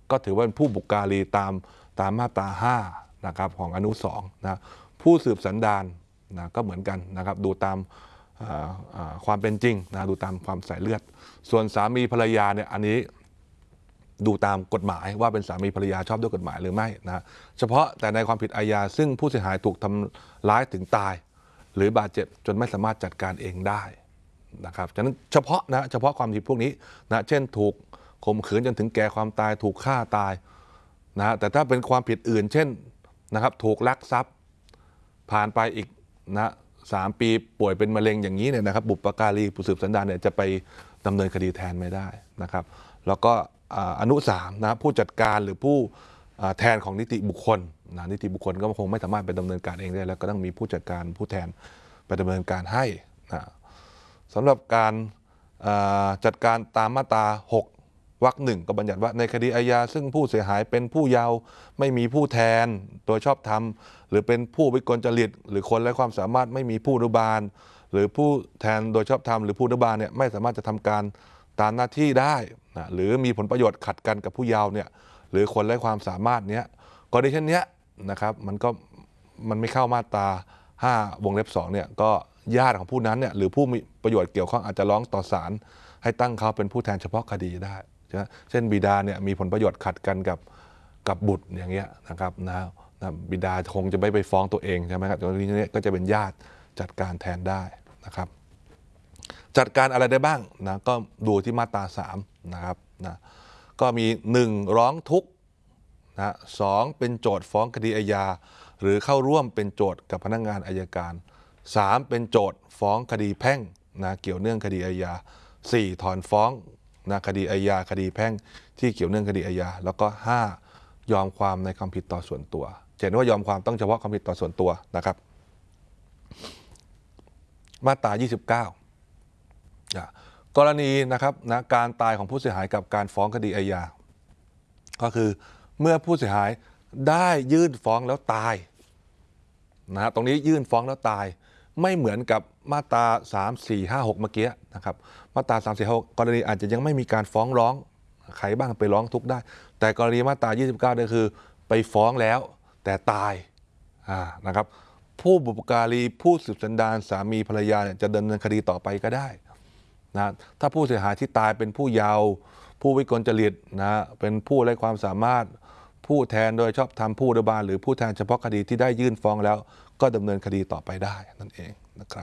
ก็ถือว่าเป็นผู้บุกการีตามมาตรา5นะครับของอนุ2นะผู้สืบสันดานนะก็เหมือนกันนะครับดูตามความเป็นจริงนะดูตามความสายเลือดส่วนสามีภรรยาเนี่ยอันนี้ดูตามกฎหมายว่าเป็นสามีภรรยาชอบด้วยกฎหมายหรือไม่นะเฉพาะแต่ในความผิดอาญาซึ่งผู้เสียหายถูกทำร้ายถึงตายหรือบาดเจ็บจนไม่สามารถจัดการเองได้นะครับฉะนั้นเฉพาะความผิดพวกนี้นะเช่นถูกข่มขืนจนถึงแก่ความตายถูกฆ่าตายนะแต่ถ้าเป็นความผิดอื่นเช่นนะครับถูกลักทรัพย์ผ่านไปอีกนะ3 ปีป่วยเป็นมะเร็งอย่างนี้เนี่ยนะครับบุปการีผู้สืบสันดานเนี่ยจะไปดำเนินคดีแทนไม่ได้นะครับแล้วก็อนุ3นะผู้จัดการหรือผู้แทนของนิติบุคคลนะนิติบุคคลก็คงไม่สามารถไปดำเนินการเองได้แล้วก็ต้องมีผู้จัดการผู้แทนไปดำเนินการให้นะสำหรับการจัดการตามมาตรา6 วรรค 1ก็บัญญัติว่าในคดีอาญาซึ่งผู้เสียหายเป็นผู้เยาว์ไม่มีผู้แทนโดยชอบธรรมหรือเป็นผู้วิกลจริตหรือคนไร้ความสามารถไม่มีผู้อนุบาลหรือผู้แทนโดยชอบธรรมหรือผู้อนุบาลเนี่ยไม่สามารถจะทำการตามหน้าที่ได้นะหรือมีผลประโยชน์ขัดกันกับผู้เยาว์เนี่ยหรือคนไร้ความสามารถเนี้ยกรณีเช่นนี้นะครับมันไม่เข้ามาตรา5 วงเล็บ 2เนี่ยก็ญาติของผู้นั้นเนี่ยหรือผู้มีประโยชน์เกี่ยวข้องอาจจะร้องต่อศาลให้ตั้งเขาเป็นผู้แทนเฉพาะคดีได้เช่นบิดาเนี่ยมีผลประโยชน์ขัดกันกับบุตรอย่างเงี้ยนะครับนะบิดาคงจะไม่ไปฟ้องตัวเองใช่ไหมครับตรงนี้ก็จะเป็นญาติจัดการแทนได้นะครับจัดการอะไรได้บ้างนะก็ดูที่มาตรา3นะครับนะก็มี1ร้องทุกข์นะ2เป็นโจทก์ฟ้องคดีอาญาหรือเข้าร่วมเป็นโจทก์กับพนักงานอัยการ3เป็นโจทก์ฟ้องคดีแพ่งนะเกี่ยวเนื่องคดีอาญา4ถอนฟ้องนะคดีอาญาคดีแพ่งที่เกี่ยวเนื่องคดีอาญาแล้วก็5ยอมความในความผิดต่อส่วนตัวเห็นว่ายอมความต้องเฉพาะความผิดต่อส่วนตัวนะครับมาตรา29กรณีนะครับนะการตายของผู้เสียหายกับการฟ้องคดีอาญาก็คือเมื่อผู้เสียหายได้ยื่นฟ้องแล้วตายนะตรงนี้ยื่นฟ้องแล้วตายไม่เหมือนกับมาตรา3 4 5 6เมื่อกี้นะครับมาตรา3 4 5 6กรณีอาจจะยังไม่มีการฟ้องร้องใครบ้างไปร้องทุกข์ได้แต่กรณีมาตรา29เนี่ยคือไปฟ้องแล้วแต่ตายนะครับผู้บุปการีผู้สืบสันดานสามีภรรยาเนี่ยจะดำเนินคดีต่อไปก็ได้นะถ้าผู้เสียหายที่ตายเป็นผู้เยาว์ผู้วิกลจริตนะเป็นผู้ไร้ความสามารถผู้แทนโดยชอบธรรมผู้อนุบาลหรือผู้แทนเฉพาะคดีที่ได้ยื่นฟ้องแล้วก็ดำเนินคดีต่อไปได้นั่นเองนะครับ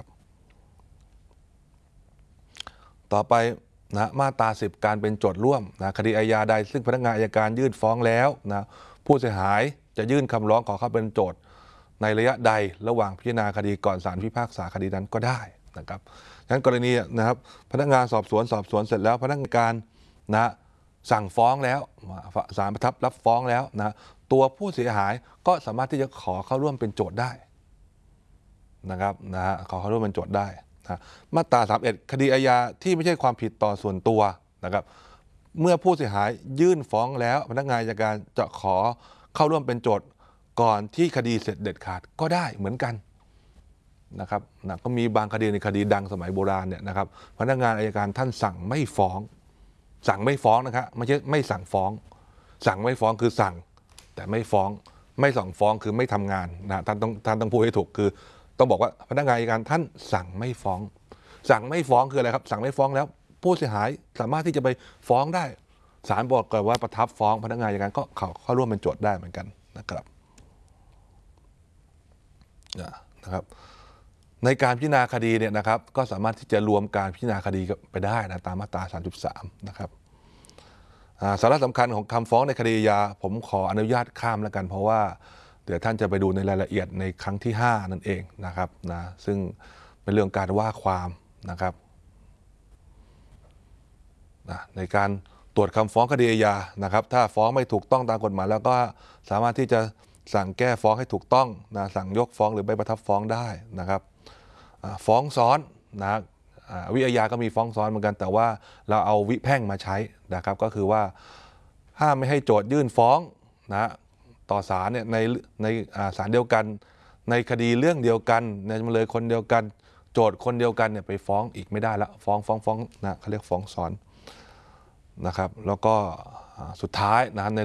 ต่อไปนะมาตรา10การเป็นโจทก์ร่วมนะคดีอาญาใดซึ่งพนักงานอัยการยื่นฟ้องแล้วนะผู้เสียหายจะยื่นคำร้องขอเข้าเป็นโจทก์ในระยะใดระหว่างพิจารณาคดีก่อนศาลพิพากษาคดีนั้นก็ได้นะครับฉะนั้นกรณีนะครับพนักงานสอบสวนเสร็จแล้วพนักงานนะสั่งฟ้องแล้วศาลประทับรับฟ้องแล้วนะตัวผู้เสียหายก็สามารถที่จะขอเข้าร่วมเป็นโจทก์ได้นะครับขอเข้าร่วมเป็นโจทก์ได้นะมาตรา31คดีอาญาที่ไม่ใช่ความผิดต่อส่วนตัวนะครับเมื่อผู้เสียหายยื่นฟ้องแล้วพนักงานอัยการจะขอเข้าร่วมเป็นโจทก์ก่อนที่คดีเสร็จเด็ดขาดก็ได้เหมือนกันนะครับก็มีบางคดีในคดีดังสมัยโบราณเนี่ยนะครับพนักงานอัยการท่านสั่งไม่ฟ้องนะครับไม่ใช่ไม่สั่งฟ้องสั่งไม่ฟ้องคือสั่งแต่ไม่ฟ้องไม่สั่งฟ้องคือไม่ทำงานนะท่านต้องพูดให้ถูกคือต้องบอกว่าพนักงานอัยการท่านสั่งไม่ฟ้องคืออะไรครับสั่งไม่ฟ้องแล้วผู้เสียหายสามารถที่จะไปฟ้องได้ศาลบอกก่อนว่าประทับฟ้องพนักงานอัยการก็เข้าร่วมเป็นโจทก์ได้เหมือนกันนะครับในการพิจารณาคดีเนี่ยนะครับก็สามารถที่จะรวมการพิจารณาคดีไปได้นะตามมาตรา33นะครับสาระสำคัญของคำฟ้องในคดีอาญาผมขออนุญาตข้ามแล้วกันเพราะว่าเดี๋ยวท่านจะไปดูในรายละเอียดในครั้งที่5นั่นเองนะครับซึ่งเป็นเรื่องการว่าความนะครับในการตรวจคำฟ้องคดีอาญานะครับถ้าฟ้องไม่ถูกต้องตามกฎหมายแล้วก็สามารถที่จะสั่งแก้ฟ้องให้ถูกต้องสั่งยกฟ้องหรือใบประทับฟ้องได้นะครับฟ้องซ้อนนะวิอาญาก็มีฟ้องซ้อนเหมือนกันแต่ว่าเราเอาวิแพ่งมาใช้นะครับก็คือว่าห้ามไม่ให้โจทก์ยื่นฟ้องนะต่อศาลเนี่ยในศาลเดียวกันในคดีเรื่องเดียวกันในจำเลยคนเดียวกันโจทก์คนเดียวกันเนี่ยไปฟ้องอีกไม่ได้ละฟ้องนะเขาเรียกฟ้องซ้อนนะครับแล้วก็สุดท้ายนะใน